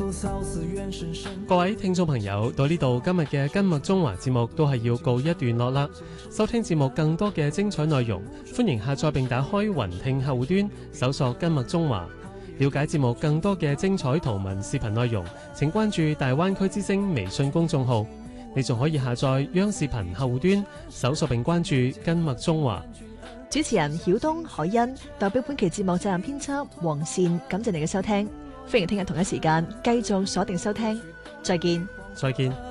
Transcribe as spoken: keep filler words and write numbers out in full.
各位聽眾朋友，到呢度今日嘅今麥中華節目都係要告一段落啦。收聽節目更多嘅精彩內容，歡迎下載並打開雲聽客戶端，搜索今麥中華。了解節目更多嘅精彩圖文視頻內容，請關注大灣區之聲微信公眾號。你仲可以下載央視頻客戶端，搜索並關注今麥中華。 主持人曉東、海欣代表本期節目責任編輯黃善，感謝你嘅收聽。歡迎聽日同一時間繼續鎖定收聽，再見。 再見。